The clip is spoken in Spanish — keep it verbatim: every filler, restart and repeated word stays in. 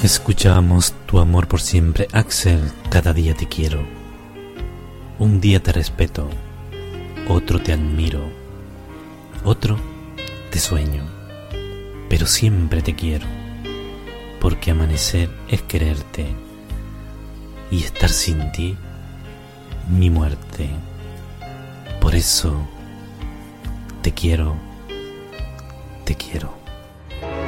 Escuchamos Tu amor por siempre, Axel. Cada día te quiero. Un día te respeto, otro te admiro, otro te sueño, pero siempre te quiero, porque amanecer es quererte y estar sin ti, mi muerte. Por eso te quiero, te quiero.